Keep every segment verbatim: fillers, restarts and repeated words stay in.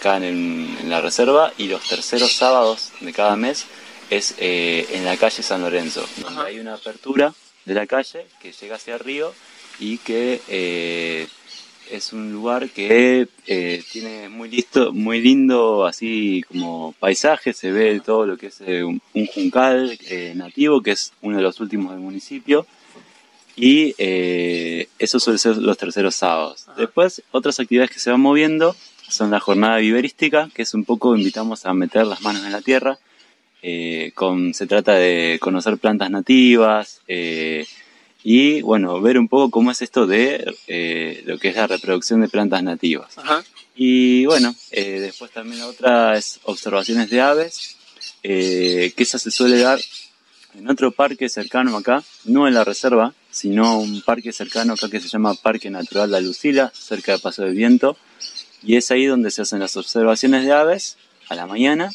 acá en, en la reserva, y los terceros sábados de cada mes es eh, en la calle San Lorenzo, donde Ajá. hay una apertura de la calle que llega hacia el río y que eh, es un lugar que eh, tiene muy listo, muy lindo así como paisaje, se ve todo lo que es eh, un, un juncal eh, nativo, que es uno de los últimos del municipio, y eh, eso suele ser los terceros sábados. Ajá. Después, otras actividades que se van moviendo son la jornada viverística, que es un poco, invitamos a meter las manos en la tierra, eh, con, se trata de conocer plantas nativas, eh, y bueno, ver un poco cómo es esto de eh, lo que es la reproducción de plantas nativas. Ajá. Y bueno, eh, después también la otra es observaciones de aves, eh, que esa se suele dar en otro parque cercano acá, no en la reserva, sino un parque cercano acá que se llama Parque Natural La Lucila, cerca de Paso del Viento, y es ahí donde se hacen las observaciones de aves a la mañana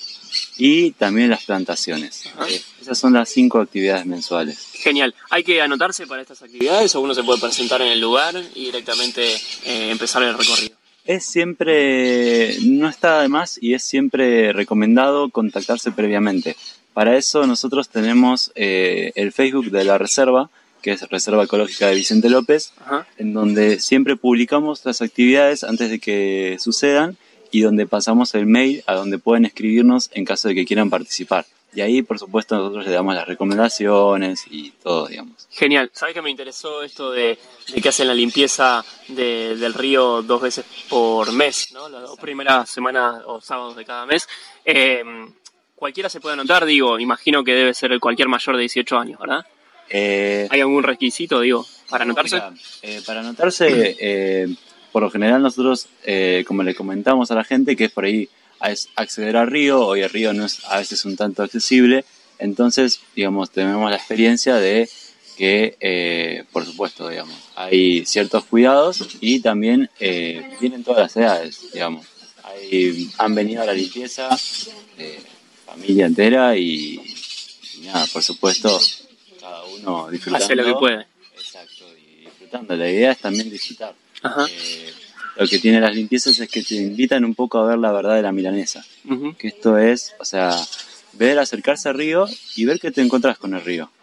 y también las plantaciones. Eh, esas son las cinco actividades mensuales. Genial. ¿Hay que anotarse para estas actividades o uno se puede presentar en el lugar y directamente eh, empezar el recorrido? Es siempre, no está de más y es siempre recomendado contactarse previamente. Para eso nosotros tenemos eh, el Facebook de la reserva, que es Reserva Ecológica de Vicente López, Ajá. en donde siempre publicamos las actividades antes de que sucedan y donde pasamos el mail a donde pueden escribirnos en caso de que quieran participar. Y ahí, por supuesto, nosotros le damos las recomendaciones y todo, digamos. Genial. ¿Sabes que me interesó esto de, de que hacen la limpieza de, del río dos veces por mes, ¿no? Las dos primeras semanas o sábados de cada mes. Eh, cualquiera se puede anotar, digo, imagino que debe ser cualquier mayor de dieciocho años, ¿verdad? Eh, ¿Hay algún requisito, digo, para anotarse? Mira, eh, para anotarse, eh, por lo general nosotros, eh, como le comentamos a la gente, que es por ahí es acceder al río, hoy el río no es a veces un tanto accesible, entonces, digamos, tenemos la experiencia de que, eh, por supuesto, digamos, hay ciertos cuidados y también eh, vienen todas las edades, digamos. Hay, han venido a la limpieza, eh, familia entera y, y nada, por supuesto, cada uno disfrutando. Hace lo que puede. Exacto, y disfrutando. La idea es también disfrutar. Ajá. Eh, Lo que tiene las limpiezas es que te invitan un poco a ver la verdad de la milanesa. Uh-huh. Que esto es, o sea, ver, acercarse al río y ver qué te encontrás con el río.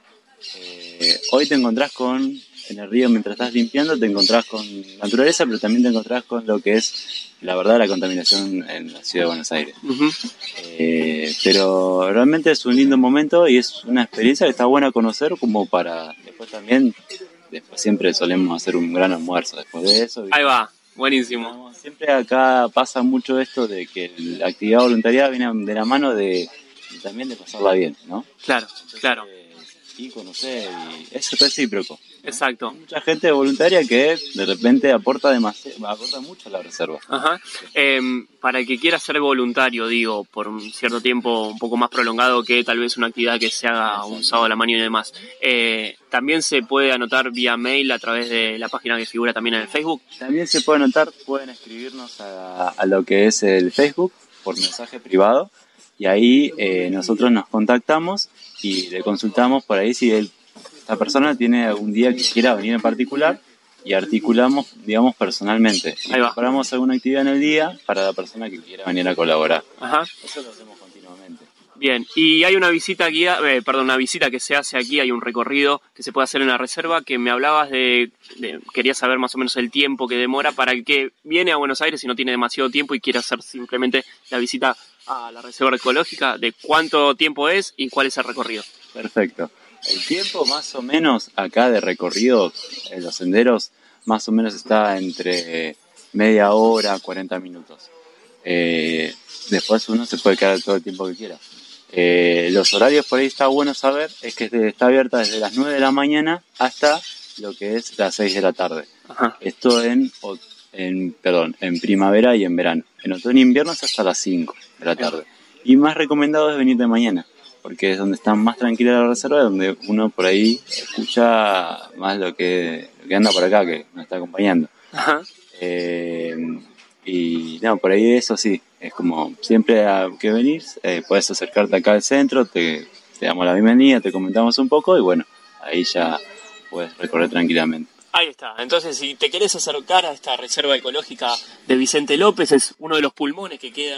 Eh, hoy te encontrás con, en el río mientras estás limpiando, te encontrás con naturaleza, pero también te encontrás con lo que es la verdad de la contaminación en la ciudad de Buenos Aires. Uh-huh. Eh, pero realmente es un lindo momento y es una experiencia que está buena conocer como para después también, después siempre solemos hacer un gran almuerzo después de eso. Ahí va. Buenísimo. Siempre acá pasa mucho esto de que la actividad voluntaria viene de la mano de, de también de pasarla bien, ¿no? Claro, Entonces, claro. Y conocer, y es recíproco. Exacto. Hay mucha gente voluntaria que de repente aporta demasiado, aporta mucho a la reserva. Ajá. Eh, para el que quiera ser voluntario, digo, por un cierto tiempo un poco más prolongado que tal vez una actividad que se haga Exacto. un sábado a la mañana y demás, eh, también se puede anotar vía mail a través de la página que figura también en el Facebook. También se puede anotar, pueden escribirnos a, a lo que es el Facebook por mensaje privado. Y ahí eh, nosotros nos contactamos y le consultamos por ahí si él, esta persona tiene algún día que quiera venir en particular y articulamos, digamos, personalmente. Y preparamos alguna actividad en el día para la persona que quiera venir a colaborar. Ajá. Eso lo hacemos continuamente. Bien, y hay una visita guía, eh, perdón, una visita que se hace aquí, hay un recorrido que se puede hacer en la reserva, que me hablabas de, de, quería saber más o menos el tiempo que demora para el que viene a Buenos Aires y no tiene demasiado tiempo y quiere hacer simplemente la visita a la reserva ecológica, de cuánto tiempo es y cuál es el recorrido. Perfecto. El tiempo más o menos acá de recorrido en los senderos más o menos está entre media hora, cuarenta minutos. Eh, después uno se puede quedar todo el tiempo que quiera. Eh, los horarios por ahí está bueno saber, es que está abierta desde las nueve de la mañana hasta lo que es las seis de la tarde. Ajá. Esto en, en, perdón, en primavera y en verano. En otoño e invierno es hasta las cinco de la tarde. Y más recomendado es venir de mañana, porque es donde está más tranquila la reserva, donde uno por ahí escucha más lo que, lo que anda por acá, que nos está acompañando. Ajá. Eh, y no, por ahí eso sí, es como siempre que venís, eh, puedes acercarte acá al centro, te, te damos la bienvenida, te comentamos un poco y bueno, ahí ya puedes recorrer tranquilamente. Ahí está, entonces si te querés acercar a esta reserva ecológica de Vicente López, es uno de los pulmones que queda